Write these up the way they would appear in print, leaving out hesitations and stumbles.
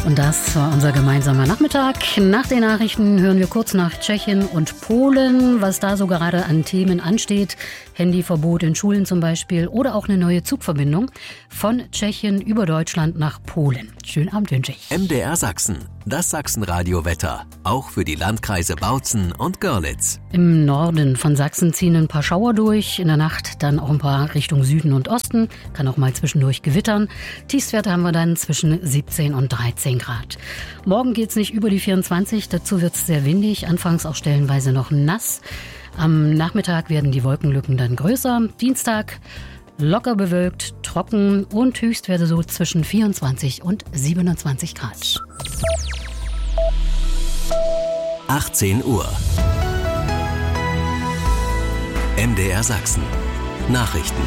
Und das war unser gemeinsamer Nachmittag. Nach den Nachrichten hören wir kurz nach Tschechien und Polen, was da so gerade an Themen ansteht. Handyverbot in Schulen zum Beispiel oder auch eine neue Zugverbindung von Tschechien über Deutschland nach Polen. Schönen Abend wünsche ich. MDR Sachsen, das Sachsen-Radio-Wetter. Auch für die Landkreise Bautzen und Görlitz. Im Norden von Sachsen ziehen ein paar Schauer durch. In der Nacht dann auch ein paar Richtung Süden und Osten. Kann auch mal zwischendurch gewittern. Tiefstwerte haben wir dann zwischen 17 und 13 Grad. Morgen geht es nicht über die 24. Dazu wird es sehr windig. Anfangs auch stellenweise noch nass. Am Nachmittag werden die Wolkenlücken dann größer. Dienstag locker bewölkt, trocken und Höchstwerte so zwischen 24 und 27 Grad. 18 Uhr. MDR Sachsen. Nachrichten.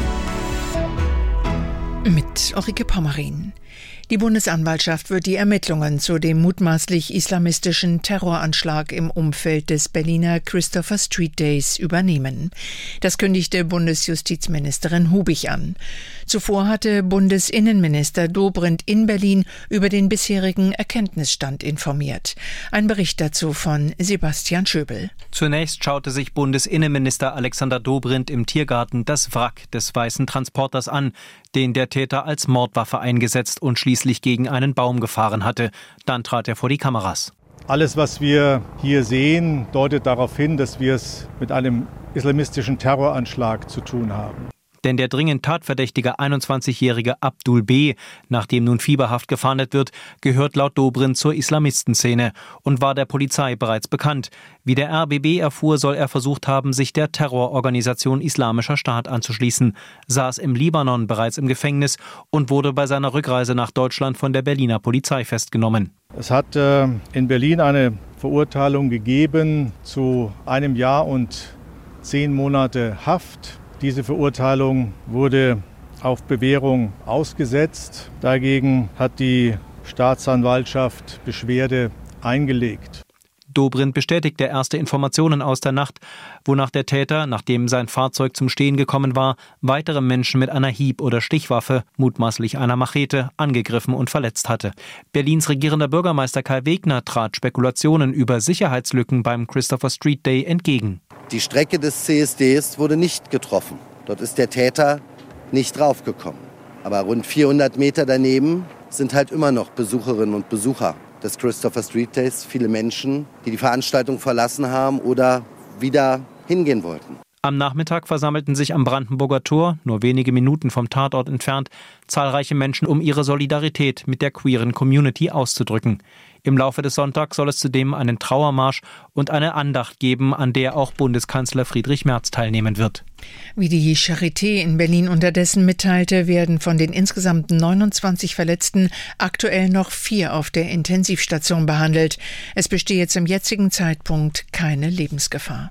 Mit Ulrike Pommerin. Die Bundesanwaltschaft wird die Ermittlungen zu dem mutmaßlich islamistischen Terroranschlag im Umfeld des Berliner Christopher Street Days übernehmen. Das kündigte Bundesjustizministerin Hubig an. Zuvor hatte Bundesinnenminister Dobrindt in Berlin über den bisherigen Erkenntnisstand informiert. Ein Bericht dazu von Sebastian Schöbel. Zunächst schaute sich Bundesinnenminister Alexander Dobrindt im Tiergarten das Wrack des weißen Transporters an, den der Täter als Mordwaffe eingesetzt und schließlich gegen einen Baum gefahren hatte. Dann trat er vor die Kameras. Alles, was wir hier sehen, deutet darauf hin, dass wir es mit einem islamistischen Terroranschlag zu tun haben. Denn der dringend tatverdächtige 21-jährige Abdul B., nach dem nun fieberhaft gefahndet wird, gehört laut Dobrindt zur Islamistenszene und war der Polizei bereits bekannt. Wie der RBB erfuhr, soll er versucht haben, sich der Terrororganisation Islamischer Staat anzuschließen, saß im Libanon bereits im Gefängnis und wurde bei seiner Rückreise nach Deutschland von der Berliner Polizei festgenommen. Es hat in Berlin eine Verurteilung gegeben zu 1 Jahr und 10 Monate Haft. Diese Verurteilung wurde auf Bewährung ausgesetzt. Dagegen hat die Staatsanwaltschaft Beschwerde eingelegt. Dobrindt bestätigte erste Informationen aus der Nacht, wonach der Täter, nachdem sein Fahrzeug zum Stehen gekommen war, weitere Menschen mit einer Hieb- oder Stichwaffe, mutmaßlich einer Machete, angegriffen und verletzt hatte. Berlins regierender Bürgermeister Kai Wegner trat Spekulationen über Sicherheitslücken beim Christopher Street Day entgegen. Die Strecke des CSDs wurde nicht getroffen. Dort ist der Täter nicht draufgekommen. Aber rund 400 Meter daneben sind halt immer noch Besucherinnen und Besucher des Christopher Street Days, viele Menschen, die die Veranstaltung verlassen haben oder wieder hingehen wollten. Am Nachmittag versammelten sich am Brandenburger Tor, nur wenige Minuten vom Tatort entfernt, zahlreiche Menschen, um ihre Solidarität mit der queeren Community auszudrücken. Im Laufe des Sonntags soll es zudem einen Trauermarsch und eine Andacht geben, an der auch Bundeskanzler Friedrich Merz teilnehmen wird. Wie die Charité in Berlin unterdessen mitteilte, werden von den insgesamt 29 Verletzten aktuell noch 4 auf der Intensivstation behandelt. Es bestehe zum jetzigen Zeitpunkt keine Lebensgefahr.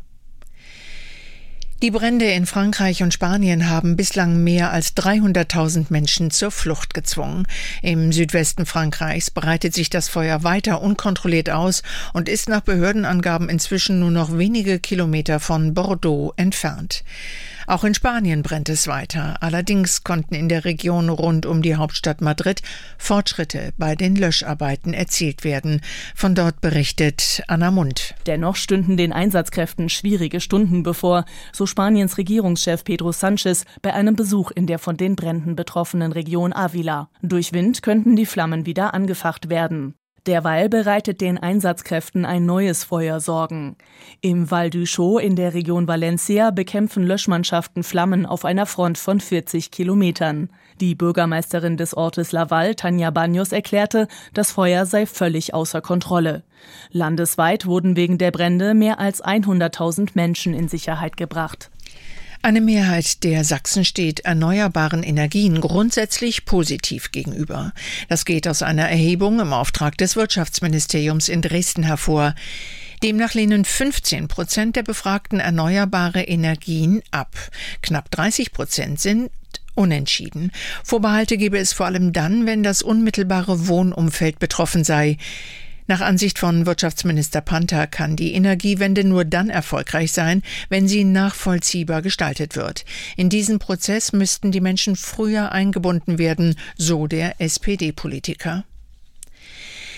Die Brände in Frankreich und Spanien haben bislang mehr als 300.000 Menschen zur Flucht gezwungen. Im Südwesten Frankreichs breitet sich das Feuer weiter unkontrolliert aus und ist nach Behördenangaben inzwischen nur noch wenige Kilometer von Bordeaux entfernt. Auch in Spanien brennt es weiter. Allerdings konnten in der Region rund um die Hauptstadt Madrid Fortschritte bei den Löscharbeiten erzielt werden. Von dort berichtet Anna Mund. Dennoch stünden den Einsatzkräften schwierige Stunden bevor, so Spaniens Regierungschef Pedro Sánchez bei einem Besuch in der von den Bränden betroffenen Region Ávila. Durch Wind könnten die Flammen wieder angefacht werden. Derweil bereitet den Einsatzkräften ein neues Feuer Sorgen. Im Val d'Uixó in der Region Valencia bekämpfen Löschmannschaften Flammen auf einer Front von 40 Kilometern. Die Bürgermeisterin des Ortes Laval, Tania Baños, erklärte, das Feuer sei völlig außer Kontrolle. Landesweit wurden wegen der Brände mehr als 100.000 Menschen in Sicherheit gebracht. Eine Mehrheit der Sachsen steht erneuerbaren Energien grundsätzlich positiv gegenüber. Das geht aus einer Erhebung im Auftrag des Wirtschaftsministeriums in Dresden hervor. Demnach lehnen 15% der Befragten erneuerbare Energien ab. Knapp 30% sind unentschieden. Vorbehalte gebe es vor allem dann, wenn das unmittelbare Wohnumfeld betroffen sei. Nach Ansicht von Wirtschaftsminister Panther kann die Energiewende nur dann erfolgreich sein, wenn sie nachvollziehbar gestaltet wird. In diesen Prozess müssten die Menschen früher eingebunden werden, so der SPD-Politiker.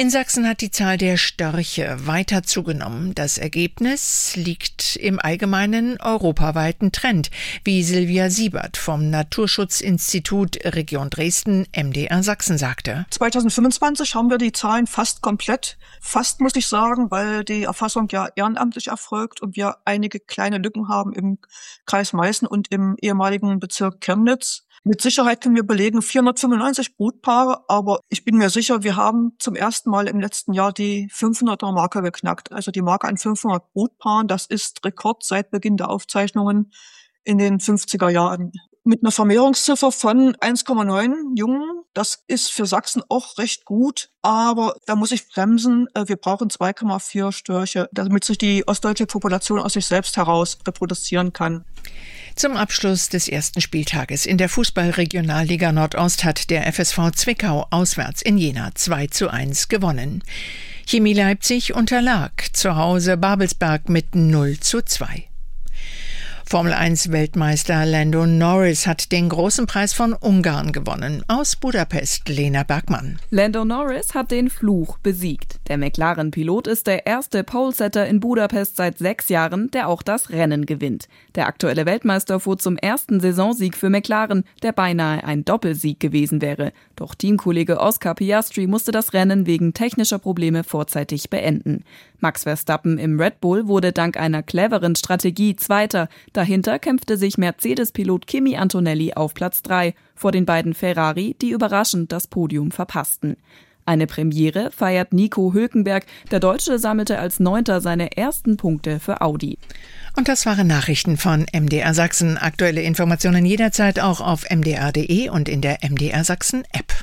In Sachsen hat die Zahl der Störche weiter zugenommen. Das Ergebnis liegt im allgemeinen europaweiten Trend, wie Silvia Siebert vom Naturschutzinstitut Region Dresden MDR Sachsen sagte. 2025 haben wir die Zahlen fast komplett. Fast muss ich sagen, weil die Erfassung ja ehrenamtlich erfolgt und wir einige kleine Lücken haben im Kreis Meißen und im ehemaligen Bezirk Chemnitz. Mit Sicherheit können wir belegen 495 Brutpaare, aber ich bin mir sicher, wir haben zum ersten Mal im letzten Jahr die 500er-Marke geknackt. Also die Marke an 500 Brutpaaren, das ist Rekord seit Beginn der Aufzeichnungen in den 50er Jahren. Mit einer Vermehrungsziffer von 1,9 Jungen, das ist für Sachsen auch recht gut, aber da muss ich bremsen. Wir brauchen 2,4 Störche, damit sich die ostdeutsche Population aus sich selbst heraus reproduzieren kann. Zum Abschluss des ersten Spieltages in der Fußball-Regionalliga Nordost hat der FSV Zwickau auswärts in Jena 2:1 gewonnen. Chemie Leipzig unterlag zu Hause Babelsberg mit 0:2. Formel-1-Weltmeister Lando Norris hat den großen Preis von Ungarn gewonnen. Aus Budapest, Lena Bergmann. Lando Norris hat den Fluch besiegt. Der McLaren-Pilot ist der erste Polesetter in Budapest seit 6 Jahren, der auch das Rennen gewinnt. Der aktuelle Weltmeister fuhr zum ersten Saisonsieg für McLaren, der beinahe ein Doppelsieg gewesen wäre. Doch Teamkollege Oscar Piastri musste das Rennen wegen technischer Probleme vorzeitig beenden. Max Verstappen im Red Bull wurde dank einer cleveren Strategie Zweiter. Dahinter kämpfte sich Mercedes-Pilot Kimi Antonelli auf Platz 3 vor den beiden Ferrari, die überraschend das Podium verpassten. Eine Premiere feiert Nico Hülkenberg. Der Deutsche sammelte als 9. seine ersten Punkte für Audi. Und das waren Nachrichten von MDR Sachsen. Aktuelle Informationen jederzeit auch auf mdr.de und in der MDR Sachsen App.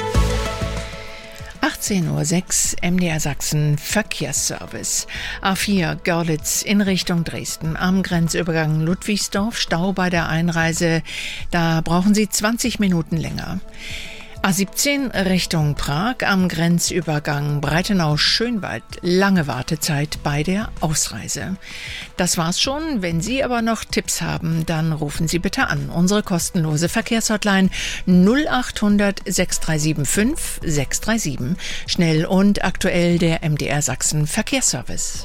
18:06 Uhr MDR Sachsen Verkehrsservice. A4 Görlitz in Richtung Dresden. Am Grenzübergang Ludwigsdorf Stau bei der Einreise. Da brauchen Sie 20 Minuten länger. A17 Richtung Prag am Grenzübergang Breitenau-Schönwald. Lange Wartezeit bei der Ausreise. Das war's schon. Wenn Sie aber noch Tipps haben, dann rufen Sie bitte an. Unsere kostenlose Verkehrshotline 0800 6375 637. Schnell und aktuell der MDR Sachsen Verkehrsservice.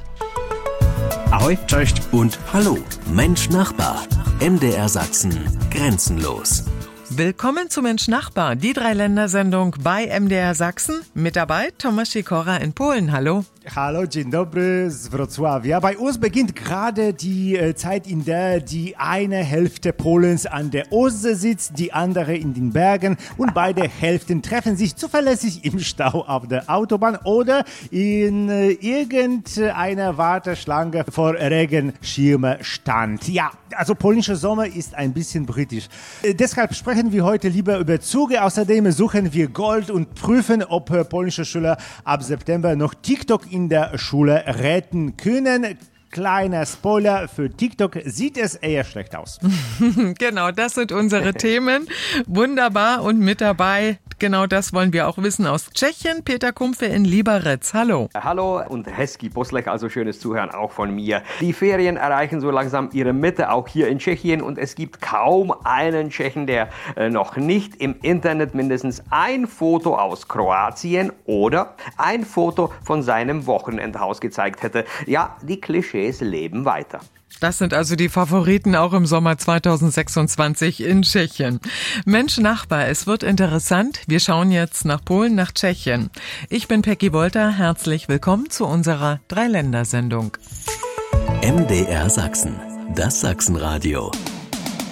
Ahoi, cześć und hallo. Mensch Nachbar. MDR Sachsen grenzenlos. Willkommen zu Mensch Nachbar, die Dreiländersendung bei MDR Sachsen. Mit dabei Tomasz Sikora in Polen. Hallo. Hallo, dzień dobry z Wrocławia. Bei uns beginnt gerade die Zeit, in der die eine Hälfte Polens an der Ostsee sitzt, die andere in den Bergen und beide Hälften treffen sich zuverlässig im Stau auf der Autobahn oder in irgendeiner Warteschlange vor Regenschirmstand. Ja, also polnischer Sommer ist ein bisschen britisch. Deshalb sprechen wir heute lieber über Züge. Außerdem suchen wir Gold und prüfen, ob polnische Schüler ab September noch TikTok in der Schule retten können. Kleiner Spoiler, für TikTok sieht es eher schlecht aus. Genau, das sind unsere Themen. Wunderbar und mit dabei, genau das wollen wir auch wissen, aus Tschechien, Peter Kumpfe in Liberec. Hallo. Hallo und Hezký poslech, also schönes Zuhören auch von mir. Die Ferien erreichen so langsam ihre Mitte, auch hier in Tschechien, und es gibt kaum einen Tschechen, der noch nicht im Internet mindestens ein Foto aus Kroatien oder ein Foto von seinem Wochenendhaus gezeigt hätte. Ja, die Klischees leben weiter. Das sind also die Favoriten auch im Sommer 2026 in Tschechien. Mensch Nachbar, es wird interessant. Wir schauen jetzt nach Polen, nach Tschechien. Ich bin Peggy Wolter. Herzlich willkommen zu unserer Dreiländersendung. MDR Sachsen, das Sachsenradio.